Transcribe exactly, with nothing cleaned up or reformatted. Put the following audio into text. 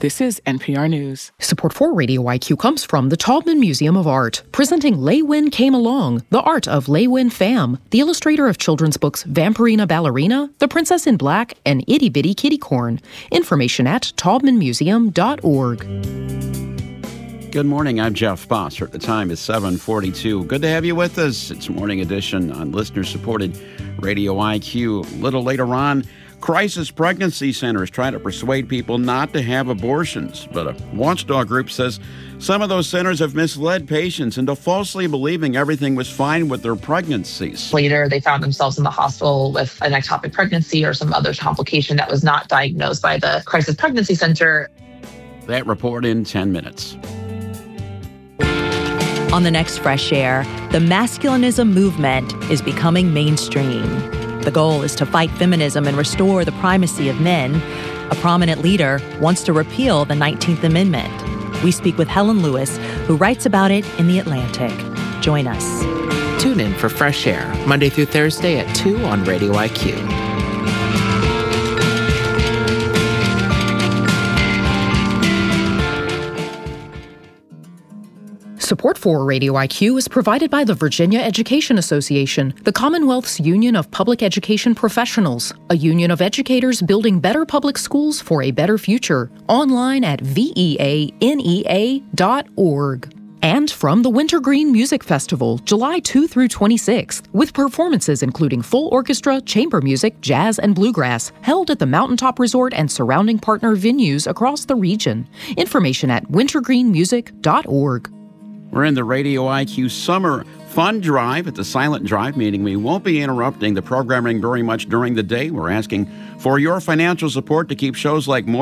This is N P R News. Support for Radio I Q comes from the Taubman Museum of Art, presenting Lei Win Came Along, the art of Lei Win Pham, the illustrator of children's books Vampirina Ballerina, The Princess in Black, and Itty Bitty Kitty Corn. Information at taubman museum dot org. Good morning, I'm Jeff Boss. The time is seven forty-two. Good to have you with us. It's Morning Edition on listener-supported Radio I Q. A little later on, crisis pregnancy centers try to persuade people not to have abortions. But a watchdog group says some of those centers have misled patients into falsely believing everything was fine with their pregnancies. Later, they found themselves in the hospital with an ectopic pregnancy or some other complication that was not diagnosed by the crisis pregnancy center. That report in ten minutes. On the next Fresh Air, the masculinism movement is becoming mainstream. The goal is to fight feminism and restore the primacy of men. A prominent leader wants to repeal the nineteenth Amendment. We speak with Helen Lewis, who writes about it in The Atlantic. Join us. Tune in for Fresh Air, Monday through Thursday at two on Radio I Q. Support for Radio I Q is provided by the Virginia Education Association, the Commonwealth's Union of Public Education Professionals, a union of educators building better public schools for a better future. Online at V E A N E A dot org. And from the Wintergreen Music Festival, July second through twenty-sixth, with performances including full orchestra, chamber music, jazz, and bluegrass, held at the Mountaintop Resort and surrounding partner venues across the region. Information at wintergreen music dot org. We're in the Radio I Q Summer Fun Drive at the Silent Drive, meaning we won't be interrupting the programming very much during the day. We're asking for your financial support to keep shows like More